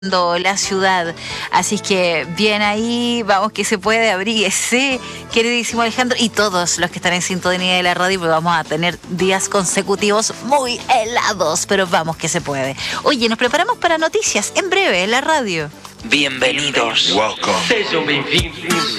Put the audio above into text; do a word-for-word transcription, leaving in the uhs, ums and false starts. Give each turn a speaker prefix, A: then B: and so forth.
A: la ciudad, así que bien ahí, vamos que se puede, abríguese, queridísimo Alejandro, y todos los que están en sintonía de la radio, pues vamos a tener días consecutivos muy helados, pero vamos que se puede. Oye, nos preparamos para noticias en breve en la radio.
B: Bienvenidos.
C: Welcome.
D: Sejam bem-vindos